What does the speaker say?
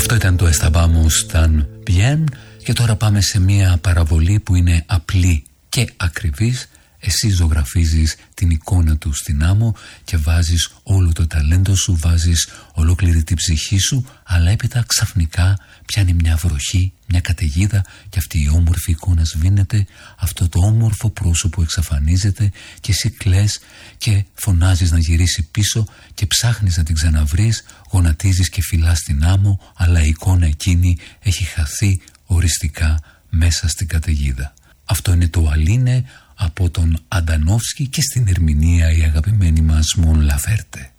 Αυτό ήταν το Estábamos tan bien. Και τώρα πάμε σε μια παραβολή που είναι απλή και ακριβής. Εσύ ζωγραφίζεις την εικόνα του στην άμμο και βάζεις όλο το ταλέντο σου, βάζεις ολόκληρη την ψυχή σου, αλλά έπειτα ξαφνικά πιάνει μια βροχή, μια καταιγίδα και αυτή η όμορφη εικόνα σβήνεται, αυτό το όμορφο πρόσωπο εξαφανίζεται και εσύ κλαις και φωνάζεις να γυρίσει πίσω και ψάχνεις να την ξαναβρεις, γονατίζεις και φυλάς την άμμο, αλλά η εικόνα εκείνη έχει χαθεί οριστικά μέσα στην καταιγίδα. Αυτό είναι το Αλίνε από τον Αντανόφσκι και στην ερμηνεία η αγαπημένη μας Μον Λαφέρτε.